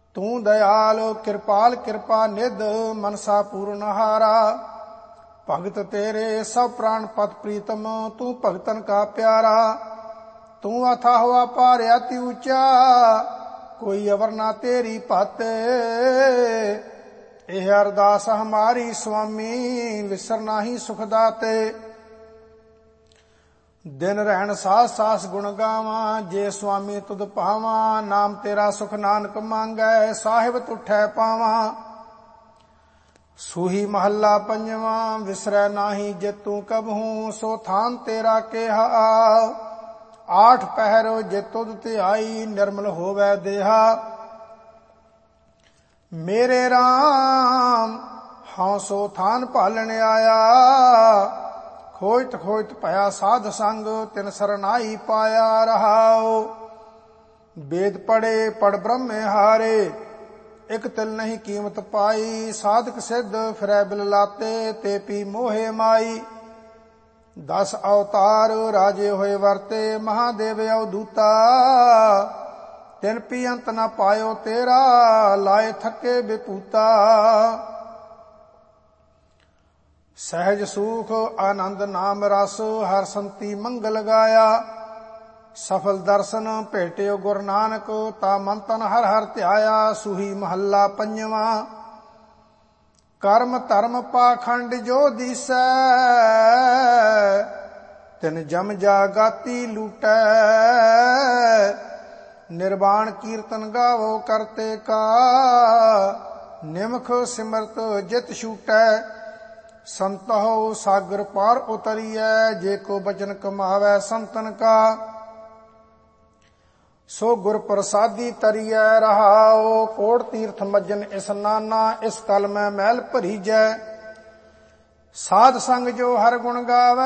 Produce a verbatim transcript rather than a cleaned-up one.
ਤੂੰ ਦਇਆਲ ਕਿਰਪਾਲ ਕਿਰਪਾ ਨਿਧ ਮਨਸਾ ਪੂਰਨਹਾਰਾ। ਭਗਤ तेरे सब प्राण पत प्रीतम तू भगतन का प्यारा। तू अथाह अपार अति ऊंचा कोई अवर ना तेरी पत। यह अरदास हमारी स्वामी विसर नाही सुख दाते। दिन रहन सास सास गुण गावा जे स्वामी तुद पावा। नाम तेरा सुख नानक मांगै साहिब तुठै पावा। सूही महला पंजवा विसरै नाही जेतू कबहू। सो थान तेरा केहा आठ पहरो जे तुद ध्याई निर्मल होवै देहा। मेरे राम हाँ सो थान भालन आया। खोजत खोजत भया साध संग तिन सरनाई पाया रहाओ। वेद पढ़े पढ़ ब्रह्मे हारे एक तिल नहीं कीमत पाई। साधक सिद्ध फिरै बिल लाते ते पी मोहे माई। दस अवतार राजे होए वरते महादेव अवधूता। तिन पी अंत न पायो तेरा लाए थके बेपूता। सहज सुख आनंद नाम रस हर संति मंगल गाया। सफल दर्शन भेटियो गुरु नानक ता मन तन हर हर ध्याया। सूही महला पंजवा कर्म धर्म पाखंड जो दिसै तिन जम जागाती लूटै। निर्वाण कीर्तन गावो करते का निमख सिमरत जित छूटै। संतहो सागर पार उतरियै जे को बचन कमावै संतन का। सो गुर प्रसादी तरियै रहाओ। कोट तीर्थ मज्जन स्नाना इस कल में मैल भरी जै। साध संग जो हर गुण गावै